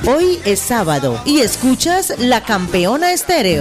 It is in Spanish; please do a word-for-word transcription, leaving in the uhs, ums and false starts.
Hoy es sábado y escuchas La Campeona Estéreo.